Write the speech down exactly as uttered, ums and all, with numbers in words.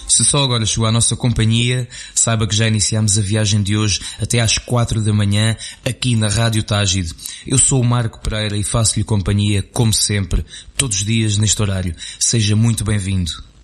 Se só agora chegou à nossa companhia, saiba que já iniciamos a viagem de hoje até às quatro da manhã aqui na Rádio Tágide. Eu sou o Marco Pereira e faço-lhe companhia, como sempre, todos os dias neste horário. Seja muito bem-vindo.